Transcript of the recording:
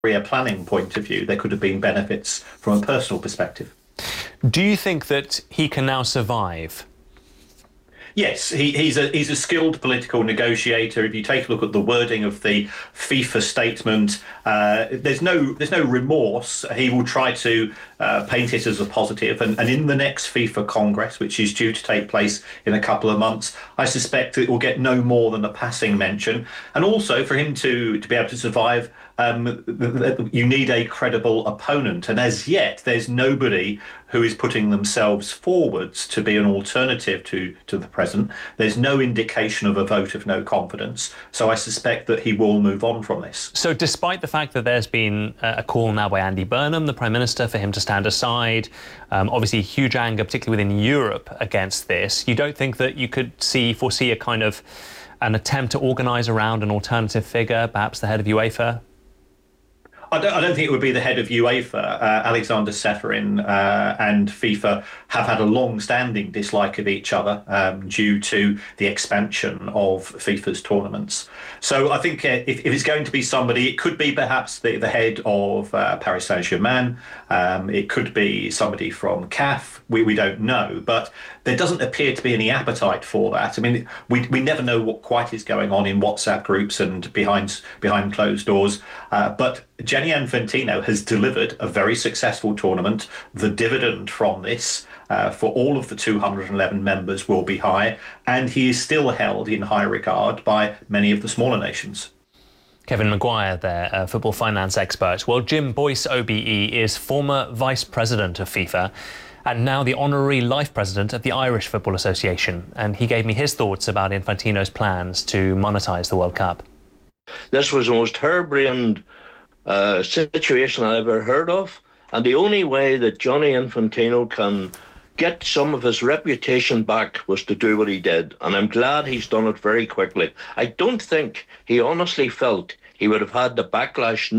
career planning point of view, there could have been benefits from a personal perspective. Do you think that he can now survive? Yes, he's a skilled political negotiator. If you take a look at the wording of the FIFA statement, there's no remorse. He will try to paint it as a positive, and in the next FIFA Congress, which is due to take place in a couple of months, I suspect it will get no more than a passing mention. And also for him to be able to survive, you need a credible opponent, and as yet there's nobody who is putting themselves forwards to be an alternative to the president. There's no indication of a vote of no confidence, so I suspect that he will move on from this. So despite the fact that there's been a call now by Andy Burnham, the Prime Minister, for him to stand aside, obviously huge anger, particularly within Europe, against this, you don't think that you could foresee a kind of an attempt to organise around an alternative figure, perhaps the head of UEFA? I don't think it would be the head of UEFA. Alexander Seferin and FIFA have had a long-standing dislike of each other due to the expansion of FIFA's tournaments. So I think if it's going to be somebody, it could be perhaps the head of Paris Saint-Germain. It could be somebody from CAF. We don't know, but there doesn't appear to be any appetite for that. I mean, we never know what quite is going on in WhatsApp groups and behind closed doors, but Gianni Infantino has delivered a very successful tournament. The dividend from this for all of the 211 members will be high, and he is still held in high regard by many of the smaller nations. Kevin Maguire there, a football finance expert. Well, Jim Boyce OBE is former vice president of FIFA and now the honorary life president of the Irish Football Association. And he gave me his thoughts about Infantino's plans to monetise the World Cup. This was the most harebrained situation I ever heard of, and the only way that Gianni Infantino can get some of his reputation back was to do what he did, and I'm glad he's done it very quickly. I don't think he honestly felt he would have had the backlash